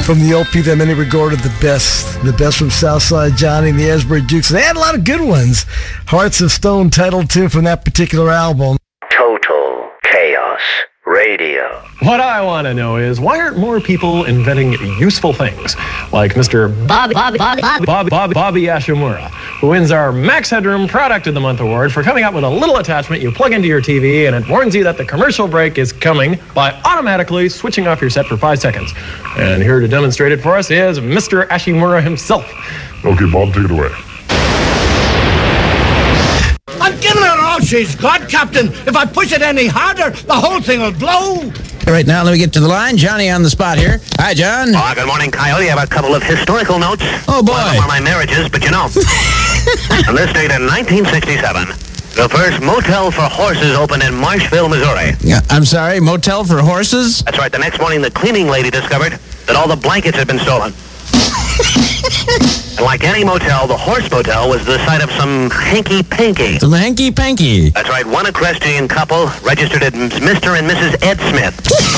from the LP that many regarded the best from Southside Johnny and the Asbury Jukes. They had a lot of good ones. Hearts of Stone, title tune from that particular album. Total Chaos Radio. What I want to know is, why aren't more people inventing useful things? Like Mr. Bobby Ashimura, who wins our Max Headroom Product of the Month award for coming up with a little attachment you plug into your TV and it warns you that the commercial break is coming by automatically switching off your set for 5 seconds. And here to demonstrate it for us is Mr. Ashimura himself. Okay, Bob, take it away. I'm giving her all she's got, Captain. If I push it any harder, the whole thing will blow. Right now, let me get to the line. Johnny on the spot here. Hi, John. Oh, good morning, Coyote. I have a couple of historical notes. Oh, boy. One of them are my marriages, but you know. On this date in 1967, the first motel for horses opened in Marshville, Missouri. Yeah, I'm sorry, motel for horses? That's right. The next morning, the cleaning lady discovered that all the blankets had been stolen. And like any motel, the horse motel was the site of some hanky-panky. Some hanky-panky. That's right. One equestrian couple registered as Mr. and Mrs. Ed Smith.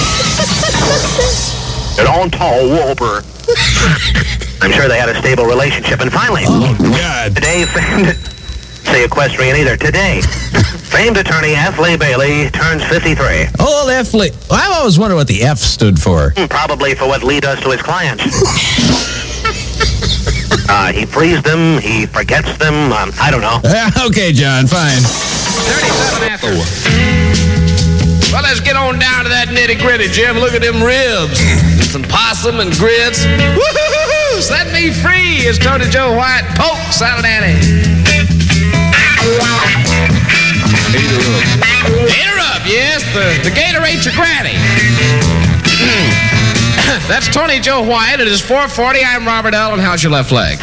An on tall whooper. I'm sure they had a stable relationship. And finally, God. Today, say equestrian either. Today, famed attorney F. Lee Bailey turns 53. Old F. Lee. Well, I've always wondered what the F stood for. Probably for what Lee does to his clients. He frees them, he forgets them, I don't know. Okay, John, fine. 37 after. Well, let's get on down to that nitty-gritty, Jim. Look at them ribs. And some possum and grits. Woo-hoo-hoo! Set me free, as Tony Joe White pokes Salad Annie. Gator up, yes. The Gator ate your granny. That's Tony Joe White. It is 4:40. I'm Robert L. And how's your left leg?